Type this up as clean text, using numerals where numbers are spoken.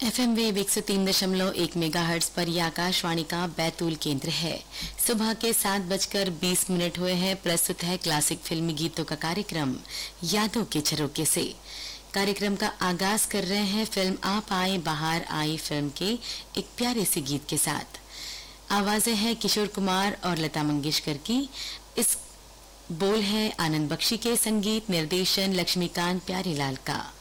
FM wave 103.1 megahertz पर यह आकाशवाणी का बैतूल केंद्र है। सुबह के 7:20 हुए हैं। प्रस्तुत है क्लासिक फिल्मी गीतों का कार्यक्रम यादों के झरोके से। कार्यक्रम का आगाज कर रहे हैं फिल्म आप आए बाहर आई फिल्म के एक प्यारे से गीत के साथ। आवाजें हैं किशोर कुमार और लता मंगेशकर की। इस बोल है आनंद बख्शी के, संगीत निर्देशन लक्ष्मीकांत प्यारीलाल का।